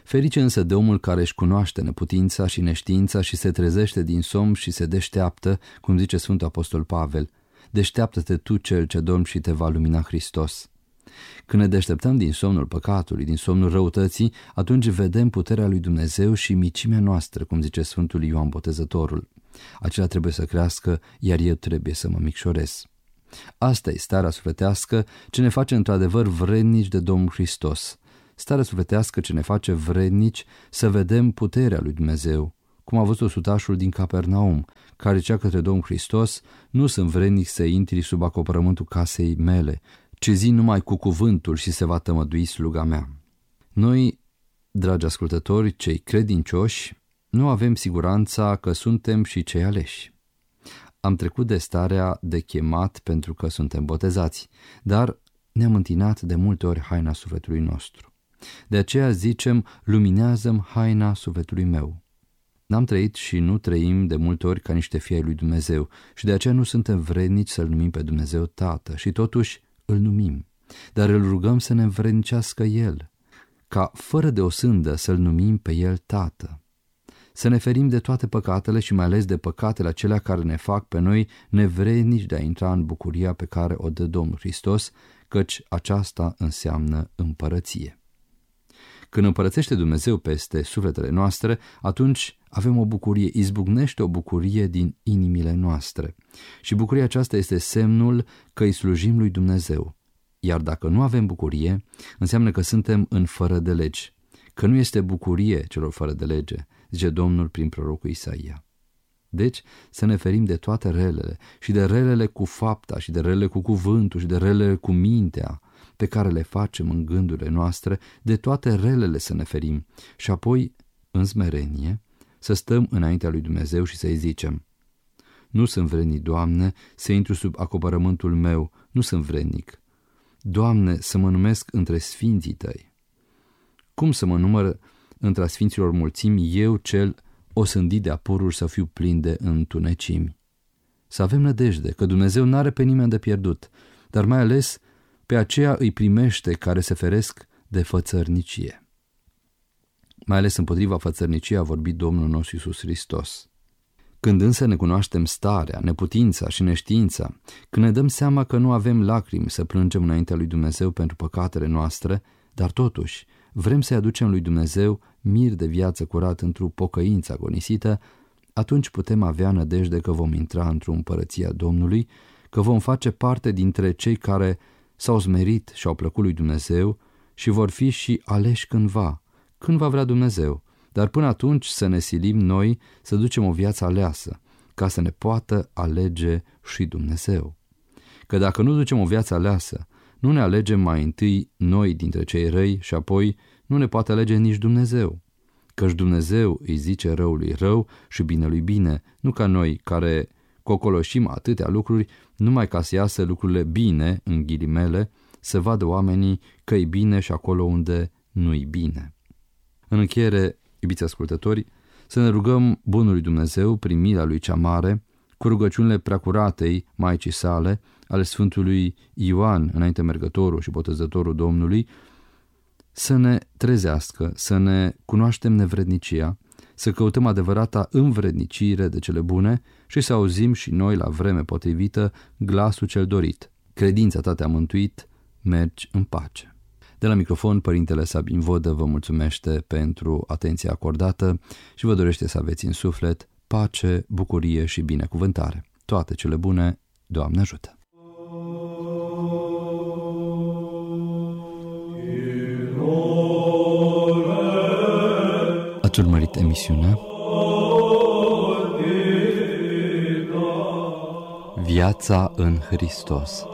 Ferice însă de omul care își cunoaște neputința și neștiința și se trezește din somn și se deșteaptă, cum zice Sfântul Apostol Pavel. Deșteaptă-te tu, cel ce dormi, și te va lumina Hristos. Când ne deșteptăm din somnul păcatului, din somnul răutății, atunci vedem puterea lui Dumnezeu și micimea noastră, cum zice Sfântul Ioan Botezătorul. Acela trebuie să crească, iar eu trebuie să mă micșorez. Asta e starea sufletească ce ne face într-adevăr vrednici de Domnul Hristos. Starea sufletească ce ne face vrednici să vedem puterea lui Dumnezeu, cum a văzut sutașul din Capernaum, care zicea către Domnul Hristos: nu sunt vrednic să intri sub acoperământul casei mele, ci zi numai cu cuvântul și se va tămădui sluga mea. Noi, dragi ascultători, cei credincioși, nu avem siguranța că suntem și cei aleși. Am trecut de starea de chemat pentru că suntem botezați, dar ne-am întinat de multe ori haina sufletului nostru. De aceea zicem: luminează-mi haina sufletului meu. N-am trăit și nu trăim de multe ori ca niște fii ai lui Dumnezeu și de aceea nu suntem vrednici să-L numim pe Dumnezeu Tată și totuși îl numim, dar îl rugăm să ne învrednicească El, ca fără de o sândă să-L numim pe El Tată. Să ne ferim de toate păcatele și mai ales de păcatele acelea care ne fac pe noi nevrednici de a intra în bucuria pe care o dă Domnul Hristos, căci aceasta înseamnă împărăție. Când împărățește Dumnezeu peste sufletele noastre, atunci avem o bucurie, izbucnește o bucurie din inimile noastre. Și bucuria aceasta este semnul că îi slujim lui Dumnezeu. Iar dacă nu avem bucurie, înseamnă că suntem în fără de legi, că nu este bucurie celor fără de lege, zice Domnul prin prorocul Isaia. Deci să ne ferim de toate relele, și de relele cu fapta, și de relele cu cuvântul, și de relele cu mintea, pe care le facem în gândurile noastre, de toate relele să ne ferim și apoi, în smerenie, să stăm înaintea lui Dumnezeu și să-i zicem: nu sunt vrednic, Doamne, să intru sub acoperământul meu, nu sunt vrednic. Doamne, să mă numesc între sfinții Tăi. Cum să mă număr între sfinților mulțimi, eu cel osândit de apururi să fiu plin de întunecimi? Să avem nădejde că Dumnezeu n-are pe nimeni de pierdut, dar mai ales pe aceea îi primește care se feresc de fățărnicie. Mai ales împotriva fățărniciei a vorbit Domnul nostru Iisus Hristos. Când însă ne cunoaștem starea, neputința și neștiința, când ne dăm seama că nu avem lacrimi să plângem înaintea lui Dumnezeu pentru păcatele noastre, dar totuși vrem să-i aducem lui Dumnezeu mir de viață curat într-o pocăință agonisită, atunci putem avea nădejde că vom intra într-o împărăție a Domnului, că vom face parte dintre cei care s-au smerit și au plăcut lui Dumnezeu și vor fi și aleși cândva, când va vrea Dumnezeu, dar până atunci să ne silim noi să ducem o viață aleasă, ca să ne poată alege și Dumnezeu. Că dacă nu ducem o viață aleasă, nu ne alegem mai întâi noi dintre cei răi și apoi nu ne poate alege nici Dumnezeu. Căci Dumnezeu îi zice răului rău și binelui bine, nu ca noi care cocoloșim atâtea lucruri numai ca să iasă lucrurile bine, în ghilimele, să vadă oamenii că-i bine și acolo unde nu-i bine. În încheiere, iubiți ascultători, să ne rugăm bunului Dumnezeu prin mila lui cea mare, cu rugăciunile preacuratei Maicii sale, ale Sfântului Ioan, înainte mergătorul și botezătorul Domnului, să ne trezească, să ne cunoaștem nevrednicia, să căutăm adevărata învrednicire de cele bune și să auzim și noi la vreme potrivită glasul cel dorit. Credința ta te-a mântuit, mergi în pace. De la microfon, Părintele Sabin Vodă vă mulțumește pentru atenția acordată și vă dorește să aveți în suflet pace, bucurie și binecuvântare. Toate cele bune, Doamne ajută! Ați urmărit emisiunea Viața în Hristos.